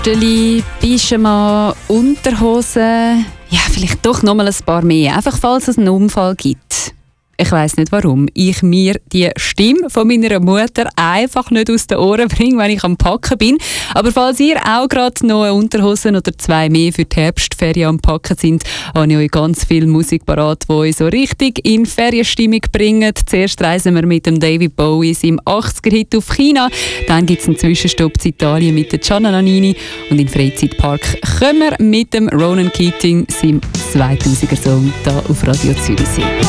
Gürteli, Pyjama, Unterhosen, ja, vielleicht doch noch mal ein paar mehr, einfach falls es einen Unfall gibt. Ich weiss nicht warum. Ich mir die Stimme von meiner Mutter einfach nicht aus den Ohren bringe, wenn ich am Packen bin. Aber falls ihr auch gerade noch eine Unterhosen oder zwei mehr für die Herbstferien am Packen sind, habe ich euch ganz viel Musik parat, die euch so richtig in Ferienstimmung bringen. Zuerst reisen wir mit dem David Bowie seinem 80er-Hit auf China. Dann gibt es einen Zwischenstopp in Italien mit der Gianna Nannini. Und im Freizeitpark kommen wir mit dem Ronan Keating, seinem 2000er-Song, hier auf Radio Zürichsee.